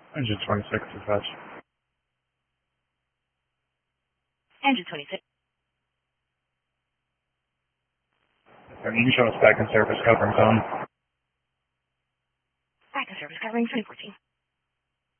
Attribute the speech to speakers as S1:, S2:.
S1: Engine 26 dispatch.
S2: Engine 26.
S1: You can show us back in service covering zone.
S2: Back in service covering 2014.